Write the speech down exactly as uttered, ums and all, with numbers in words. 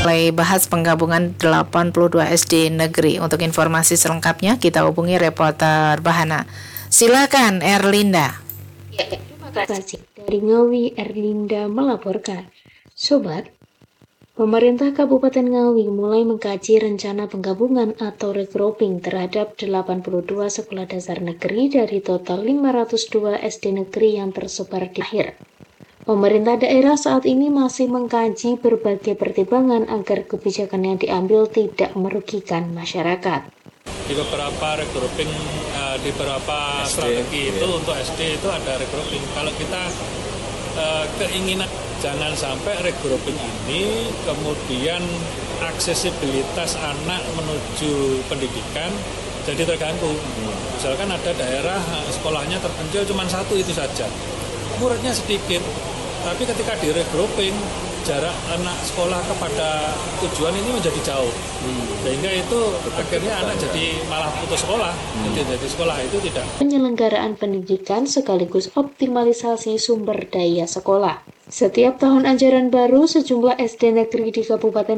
mulai bahas penggabungan delapan puluh dua S D negeri. Untuk informasi selengkapnya kita hubungi reporter Bahana. Silakan Erlinda. Ya, terima kasih. Dari Ngawi, Erlinda melaporkan. Sobat, pemerintah Kabupaten Ngawi mulai mengkaji rencana penggabungan atau regrouping terhadap delapan puluh dua sekolah dasar negeri dari total lima ratus dua S D negeri yang tersebar di akhir. Pemerintah daerah saat ini masih mengkaji berbagai pertimbangan agar kebijakan yang diambil tidak merugikan masyarakat. Di beberapa regrouping, uh, di beberapa S D, strategi itu iya. Untuk S D itu ada regrouping. Kalau kita uh, keinginan jangan sampai regrouping ini kemudian aksesibilitas anak menuju pendidikan jadi terganggu. Misalkan ada daerah sekolahnya terpencil cuma satu itu saja, muridnya sedikit. Tapi ketika di regrouping, jarak anak sekolah kepada tujuan ini menjadi jauh. Hmm. Sehingga itu akhirnya anak jadi malah putus sekolah. Hmm. Jadi, jadi sekolah itu tidak. Penyelenggaraan pendidikan sekaligus optimalisasi sumber daya sekolah. Setiap tahun ajaran baru, sejumlah S D negeri di Kabupaten